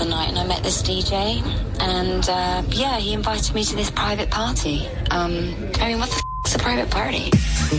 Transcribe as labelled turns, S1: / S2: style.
S1: other night and I met this DJ, and yeah, he invited me to this private party. I mean, what the f***'s a private party?